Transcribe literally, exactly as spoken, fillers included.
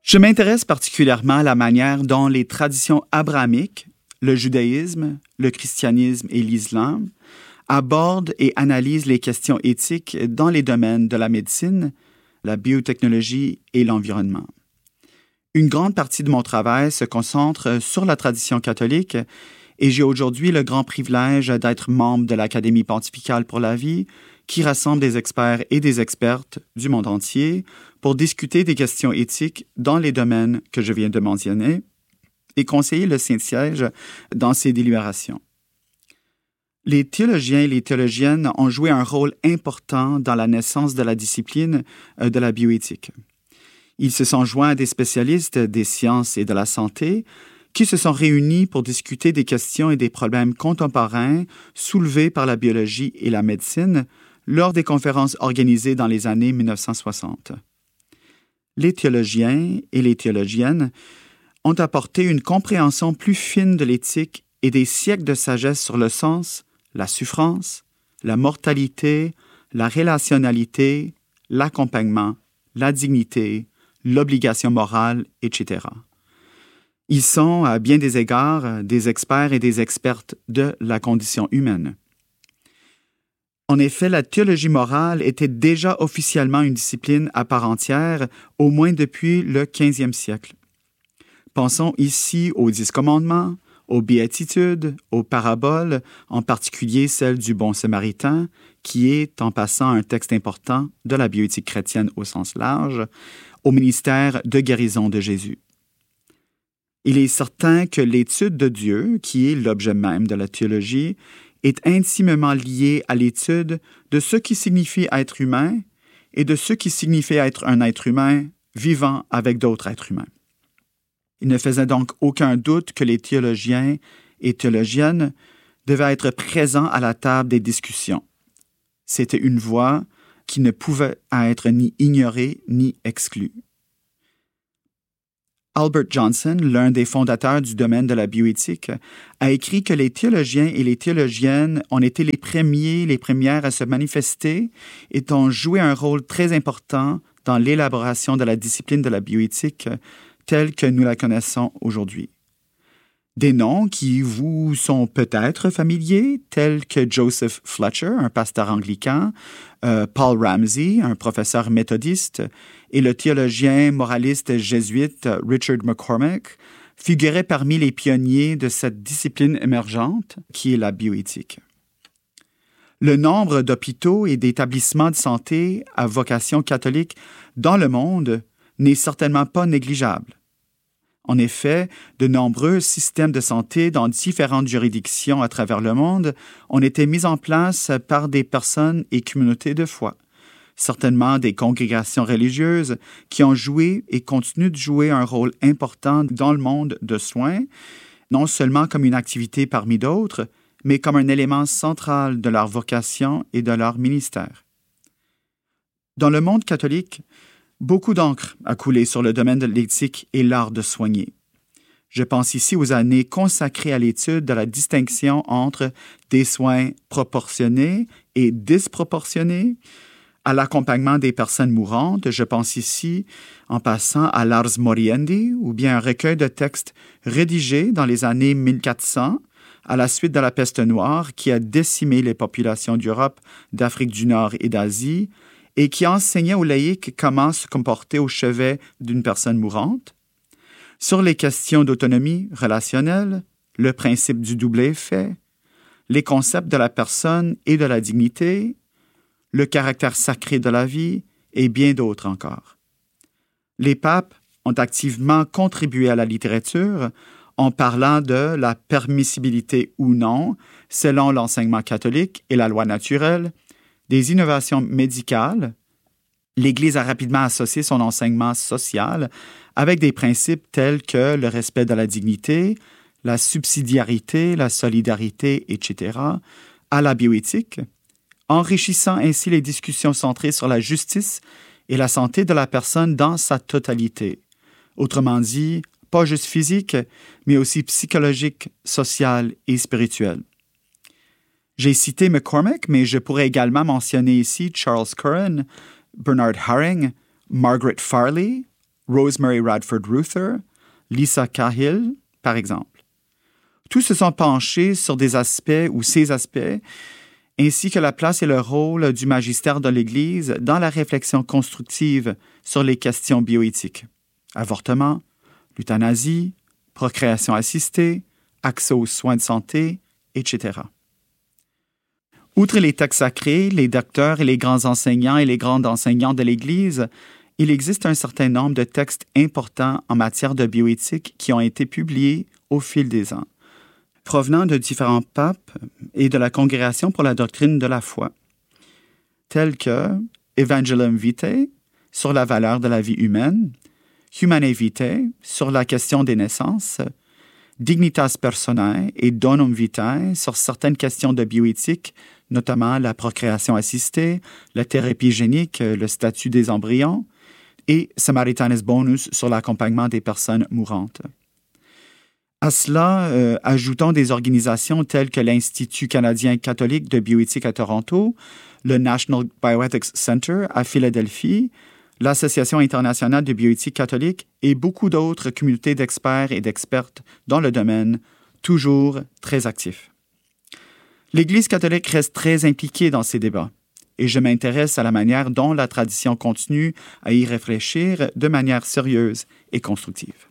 Je m'intéresse particulièrement à la manière dont les traditions abrahamiques, le judaïsme, le christianisme et l'islam abordent et analysent les questions éthiques dans les domaines de la médecine, la biotechnologie et l'environnement. Une grande partie de mon travail se concentre sur la tradition catholique et j'ai aujourd'hui le grand privilège d'être membre de l'Académie pontificale pour la vie, qui rassemble des experts et des expertes du monde entier pour discuter des questions éthiques dans les domaines que je viens de mentionner et conseiller le Saint-Siège dans ses délibérations. Les théologiens et les théologiennes ont joué un rôle important dans la naissance de la discipline de la bioéthique. Ils se sont joints à des spécialistes des sciences et de la santé qui se sont réunis pour discuter des questions et des problèmes contemporains soulevés par la biologie et la médecine lors des conférences organisées dans les années mille neuf cent soixante. Les théologiens et les théologiennes ont apporté une compréhension plus fine de l'éthique et des siècles de sagesse sur le sens, la souffrance, la mortalité, la relationnalité, l'accompagnement, la dignité, l'obligation morale, et cetera. Ils sont, à bien des égards, des experts et des expertes de la condition humaine. En effet, la théologie morale était déjà officiellement une discipline à part entière, au moins depuis le quinzième siècle. Pensons ici aux dix commandements, aux béatitudes, aux paraboles, en particulier celle du bon samaritain, qui est, en passant, un texte important de la bioéthique chrétienne au sens large, au ministère de guérison de Jésus. Il est certain que l'étude de Dieu, qui est l'objet même de la théologie, est intimement liée à l'étude de ce qui signifie être humain et de ce qui signifie être un être humain vivant avec d'autres êtres humains. Il ne faisait donc aucun doute que les théologiens et théologiennes devaient être présents à la table des discussions. C'était une voix qui ne pouvait être ni ignorée ni exclue. Albert Johnson, l'un des fondateurs du domaine de la bioéthique, a écrit que les théologiens et les théologiennes ont été les premiers, les premières à se manifester et ont joué un rôle très important dans l'élaboration de la discipline de la bioéthique telle que nous la connaissons aujourd'hui. Des noms qui vous sont peut-être familiers, tels que Joseph Fletcher, un pasteur anglican, euh, Paul Ramsey, un professeur méthodiste, et le théologien moraliste jésuite Richard McCormack, figuraient parmi les pionniers de cette discipline émergente qui est la bioéthique. Le nombre d'hôpitaux et d'établissements de santé à vocation catholique dans le monde n'est certainement pas négligeable. En effet, de nombreux systèmes de santé dans différentes juridictions à travers le monde ont été mis en place par des personnes et communautés de foi, certainement des congrégations religieuses qui ont joué et continuent de jouer un rôle important dans le monde de soins, non seulement comme une activité parmi d'autres, mais comme un élément central de leur vocation et de leur ministère. Dans le monde catholique, beaucoup d'encre a coulé sur le domaine de l'éthique et l'art de soigner. Je pense ici aux années consacrées à l'étude de la distinction entre des soins proportionnés et disproportionnés, à l'accompagnement des personnes mourantes. Je pense ici, en passant, à l'Ars Moriendi, ou bien un recueil de textes rédigés dans les années mille quatre cents, à la suite de la peste noire qui a décimé les populations d'Europe, d'Afrique du Nord et d'Asie, et qui enseignait aux laïcs comment se comporter au chevet d'une personne mourante, sur les questions d'autonomie relationnelle, le principe du double effet, les concepts de la personne et de la dignité, le caractère sacré de la vie et bien d'autres encore. Les papes ont activement contribué à la littérature en parlant de la permissibilité ou non, selon l'enseignement catholique et la loi naturelle, des innovations médicales. L'Église a rapidement associé son enseignement social avec des principes tels que le respect de la dignité, la subsidiarité, la solidarité, et cetera, à la bioéthique, enrichissant ainsi les discussions centrées sur la justice et la santé de la personne dans sa totalité. Autrement dit, pas juste physique, mais aussi psychologique, sociale et spirituelle. J'ai cité McCormack, mais je pourrais également mentionner ici Charles Curran, Bernard Haring, Margaret Farley, Rosemary Radford Ruether, Lisa Cahill, par exemple. Tous se sont penchés sur des aspects ou ces aspects, ainsi que la place et le rôle du magistère de l'Église dans la réflexion constructive sur les questions bioéthiques. Avortement, l'euthanasie, procréation assistée, accès aux soins de santé, et cetera. Outre les textes sacrés, les docteurs et les grands enseignants et les grandes enseignantes de l'Église, il existe un certain nombre de textes importants en matière de bioéthique qui ont été publiés au fil des ans, provenant de différents papes et de la Congrégation pour la doctrine de la foi, tels que Evangelium Vitae sur la valeur de la vie humaine, Humanae Vitae sur la question des naissances, Dignitas Personae et Donum Vitae sur certaines questions de bioéthique, notamment la procréation assistée, la thérapie génique, le statut des embryons, et Samaritanis Bonus sur l'accompagnement des personnes mourantes. À cela, euh, ajoutons des organisations telles que l'Institut canadien catholique de bioéthique à Toronto, le National Bioethics Center à Philadelphie, l'Association internationale de bioéthique catholique et beaucoup d'autres communautés d'experts et d'expertes dans le domaine, toujours très actifs. L'Église catholique reste très impliquée dans ces débats et je m'intéresse à la manière dont la tradition continue à y réfléchir de manière sérieuse et constructive.